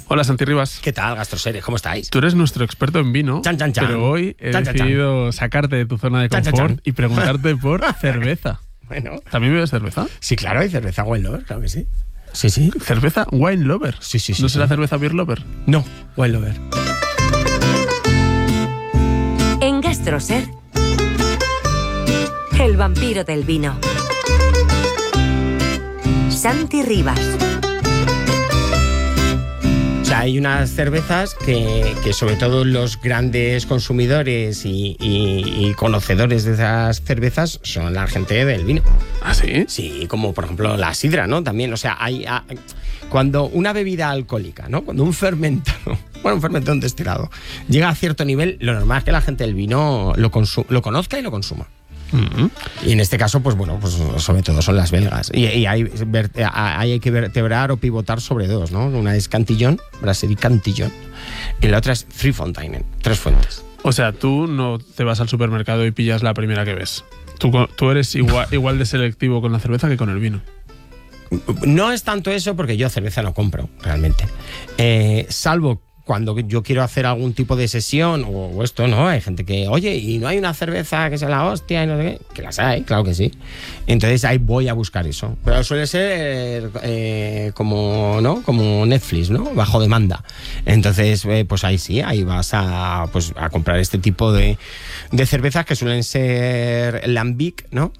Hola, Santi Rivas. ¿Qué tal, Gastroseries? ¿Cómo estáis? Tú eres nuestro experto en vino, Chan, chan, chan. pero hoy he decidido sacarte de tu zona de Chan, confort chan, chan. y preguntarte por cerveza. Bueno. ¿También bebes cerveza? Sí, claro, hay cerveza Wine Lover, claro que sí. Sí, sí. ¿Cerveza Wine Lover? Sí, sí, sí. ¿No sí. será cerveza Beer Lover? No, Wine Lover. En Gastroser, el vampiro del vino. Santi Rivas. O sea, hay unas cervezas que sobre todo los grandes consumidores y conocedores de esas cervezas son la gente del vino. ¿Ah, sí? Sí, como por ejemplo la sidra, ¿no? También, o sea, cuando una bebida alcohólica, ¿no? Cuando un fermentado, un destilado, llega a cierto nivel, lo normal es que la gente del vino lo conozca y lo consuma. Mm-hmm. Y en este caso, pues bueno, pues sobre todo son las belgas. Y hay que vertebrar o pivotar sobre dos, ¿no? Una es Cantillon, Brasserie Cantillon, y la otra es Three Fontaine, Tres Fuentes. O sea, tú no te vas al supermercado y pillas la primera que ves. Tú eres igual de selectivo con la cerveza que con el vino. No es tanto eso porque yo cerveza no compro, realmente. Salvo cuando yo quiero hacer algún tipo de sesión o esto, ¿no? Hay gente que, oye, ¿y no hay una cerveza que sea la hostia? Y no sé qué. Que las hay, claro que sí. Entonces ahí voy a buscar eso. Pero suele ser como, ¿no? Como Netflix, ¿no? Bajo demanda. Entonces, pues ahí sí, ahí vas a comprar este tipo de cervezas que suelen ser lambic, ¿no?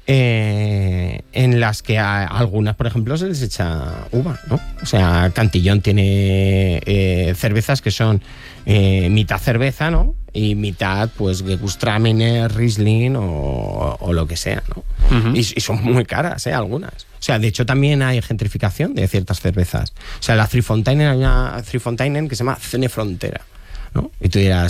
En las que a algunas, por ejemplo, se les echa uva, ¿no? O sea, Cantillon tiene cervezas que son mitad cerveza, ¿no? Y mitad, pues, Gewürztraminer, Riesling o lo que sea, ¿no? Uh-huh. Y son muy caras, algunas. O sea, de hecho, también hay gentrificación de ciertas cervezas. O sea, la Three Fontaine, hay una Three Fontaine que se llama Zone Frontera, ¿no? Y tú dirás,